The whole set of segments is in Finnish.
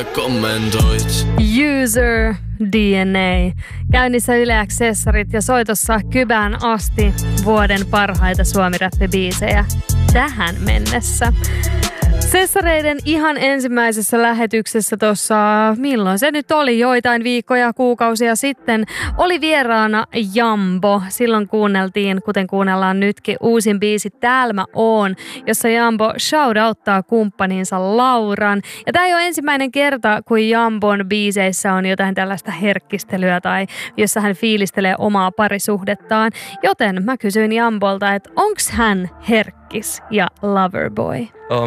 Kommentoit. User DNA. Käynnissä Yle Accessorit ja soitossa Kybään asti vuoden parhaita suomi-räppibiisejä tähän mennessä. Sessareiden ihan ensimmäisessä lähetyksessä tuossa, milloin se nyt oli, joitain viikkoja, kuukausia sitten, oli vieraana Jambo. Silloin kuunneltiin, kuten kuunnellaan nytkin, uusin biisi Tääl mä oon, jossa Jambo shoutouttaa kumppaninsa Lauran. Ja tämä ei ole ensimmäinen kerta, kun Jambon biiseissä on jotain tällaista herkkistelyä tai jossa hän fiilistelee omaa parisuhdettaan. Joten mä kysyin Jambolta, että onks hän herkkis ja loverboy?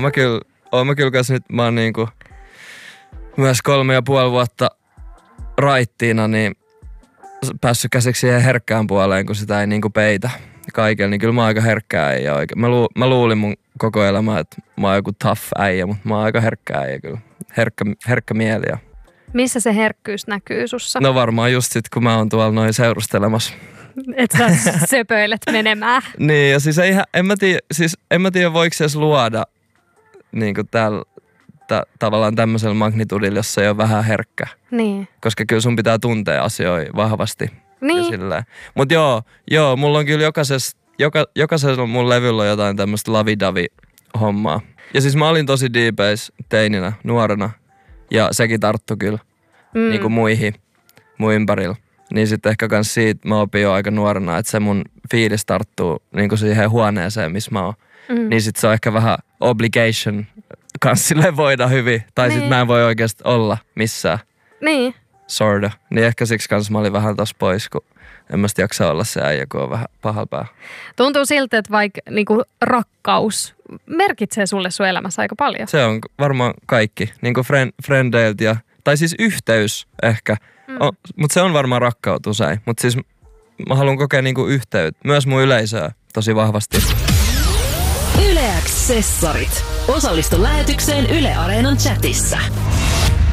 Mä kyllä kanssa nyt, mä oon niinku myös 3,5 vuotta raittiina, niin päässyt käsiksi siihen herkkään puoleen, kun sitä ei niinku peitä kaikella, niin kyllä mä oon aika herkkää äijä oikein. Mä luulin mun koko elämä, että mä oon joku tough äijä, mutta mä oon aika herkkää äijä kyllä. Herkkä mieli. Missä se herkkyys näkyy sussa? No varmaan just sit, kun mä oon tuolla noin seurustelemassa. Että sä söpöilet menemään. Niin, ja siis en mä tiedä voiko se edes luoda niin kuin tavallaan tämmöisellä magnitudilla, jossa ei ole vähän herkkä. Niin. Koska kyllä sun pitää tuntea asioita vahvasti. Niin. Mutta joo, mulla on kyllä jokaisella mun levyllä on jotain tämmöistä lavidavi-hommaa. Ja siis mä olin tosi deepeis teininä, nuorena. Ja sekin tarttu kyllä niin kuin mun ympärillä. Niin sitten ehkä kans siitä mä opin jo aika nuorena, että se mun fiilis tarttuu niin kuin siihen huoneeseen, missä mä oon. Niin sit se on ehkä vähän obligation kans silleen voida hyvin. Tai sit mä en voi oikeasti olla missään. Niin. Sorta. Niin ehkä siksi kans mä olin vähän tossa pois, kun en mä sit jaksa olla se äijä, kun on vähän pahalla pää. Tuntuu siltä, että vaikka niinku rakkaus merkitsee sulle sun elämässä aika paljon. Se on varmaan kaikki. Niinku frendeiltä tai siis yhteys ehkä. Mutta se on varmaan rakkaut usein. Mutta siis mä haluan kokea niinku yhteyttä. Myös mun yleisöä tosi vahvasti. Yle Accessorit. Osallistu lähetykseen Yle Areenan chatissa.